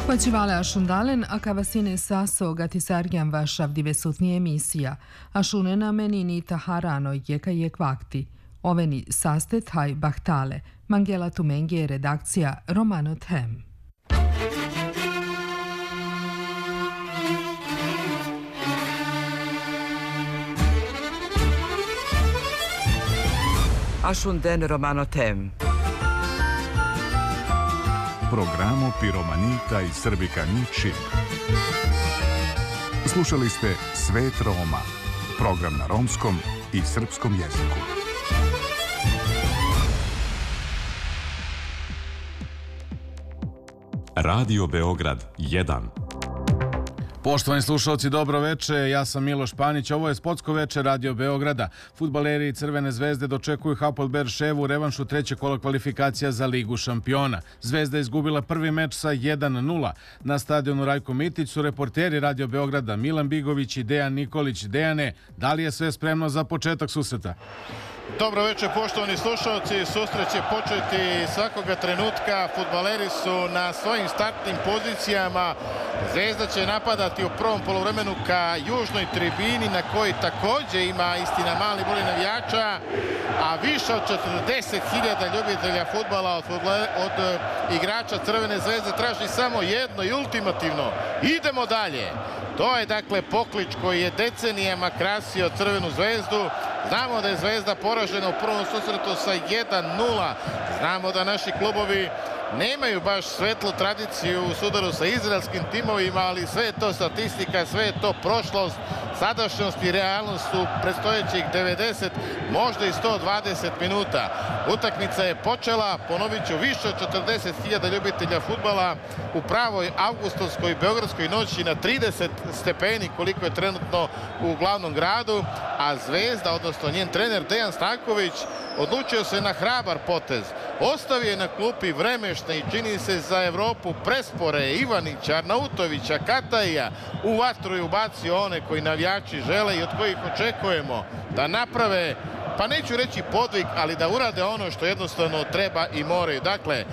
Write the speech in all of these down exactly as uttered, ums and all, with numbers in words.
Počivale Ašundalen, a kavasine saso gatisargian vašav divesutni emisija, a šunena menini taharano jeka jek vakti. Oveni sastet haj bahtale, Mangela Tumengi redakcija Romano Them. Ašunden Romano Them. Programu Piromanita i Srbika Ničim. Slušali ste Svet Roma, program na romskom i srpskom jeziku. Radio Beograd jedan. Poštovani slušalci, dobro veče, ja sam Miloš Panić, ovo je Sportsko veče Radio Beograda. Fudbaleri Crvene zvezde dočekuju Hapoel Beer-Ševu u revanšu trećeg kola kvalifikacija za Ligu šampiona. Zvezda je izgubila prvi meč sa jedan nula. Na stadionu Rajko Mitić su reporteri Radio Beograda Milan Bigović i Dejan Nikolić. Dejane, da li je sve spremno za početak susreta? Dobro večer, poštovani slušalci. Susret će početi svakoga trenutka. Fudbaleri su na svojim startnim pozicijama. Zvezda će napadati u prvom poluvremenu ka južnoj tribini, na kojoj također ima, istina, mali broj navijača, a više od četrdeset hiljada ljubitelja fudbala od, od igrača Crvene zvezde traži samo jedno i ultimativno: idemo dalje. To je dakle poklič koji je decenijama krasio Crvenu zvezdu. Znamo da je Zvezda poražena u prvom susretu sa jedan nula. Znamo da naši klubovi nemaju baš svetlu tradiciju u sudaru sa izraelskim timovima, ali sve je to statistika, sve je to prošlost, sadašnjost i realnost u predstojećih devedeset, možda i sto dvadeset minuta. Utakmica je počela, ponovit ću, više od četrdeset hiljada ljubitelja fudbala u pravoj avgustovskoj beogradskoj noći na trideset stepeni, koliko je trenutno u glavnom gradu, a Zvezda, odnosno njen trener Dejan Stanković, odlučio se na hrabar potez. Ostavio je na klupi Vremešne i čini se za Evropu Prespore, Ivanića, Arnautovića, Kataija. U vatru je ubacio one koji navijači žele i od kojih očekujemo da naprave, pa neću reći podvig, ali da urade ono što jednostavno treba i moraju. Dakle,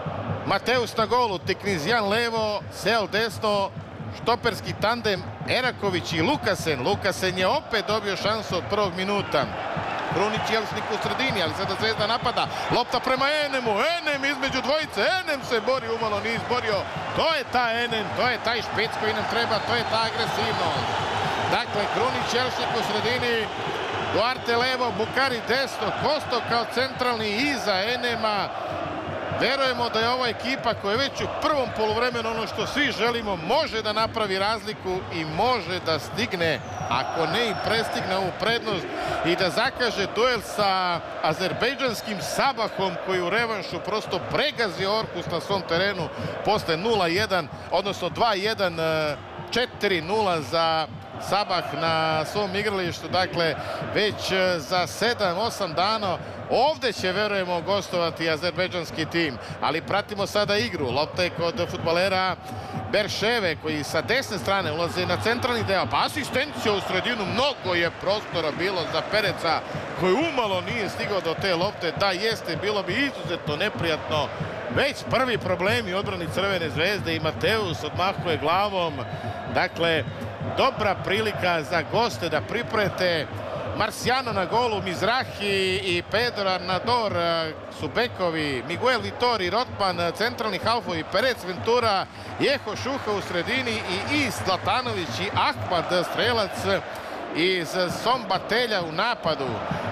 Mateus na golu, Tiknizjan levo, Sel desno, štoperski tandem Eraković i Lukasen. Lukasen je opet dobio šansu od prvog minuta. Krunić Jelšnik u sredini, ali sada Zvezda napada. Lopta prema Enemu, Enem između dvojice, Enem se bori, umalo nije izborio. To je ta Enem, to je taj špic koji nam treba, to je ta agresivnost. Dakle, Krunić Jelšnik u sredini, Duarte levo, Bukari desno, Kosto kao centralni iza Enema. Verujemo da je ova ekipa koja je već u prvom poluvremenu, ono što svi želimo, može da napravi razliku i može da stigne, ako ne i prestigne ovu prednost i da zakaže duel sa azerbejdžanskim Sabahom, koji u revanšu prosto pregazi Orhus na svom terenu posle nula jedan, odnosno dva jedan, četiri nula za Sabah na svom igralištu. Dakle, već za sedam osam dana ovde će, verujemo, gostovati azerbejdžanski tim. Ali pratimo sada igru. Lopta je kod fudbalera Beer-Ševe, koji sa desne strane ulaze na centralni deo. Pa asistencija u sredinu, mnogo je prostora bilo za Pereca, koji umalo nije stigao do te lopte. Da jeste, bilo bi izuzetno neprijatno. Već prvi problemi u odbrani Crvene zvezde i Mateus odmahuje glavom. Dakle, dobra prilika za goste da priprete. Marciano na golu, Mizrahi i Pedro Arnador su bekovi, Miguel Vitori, Rotman, centralni halfovi, Perec, Ventura, Jeho Šuha u sredini i Is Zlatanović i Ahmad, strelac iz Sombatelja u napadu.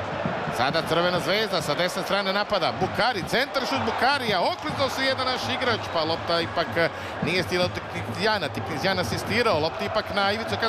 Sada Crvena zvezda sa desne strane napada. Bukari, centar šut Bukarija. Oklizao se jedan naš igrač, pa lopta ipak nije stigla od Tiknizjana. Tiknizjan asistirao, lopta ipak na Ivicu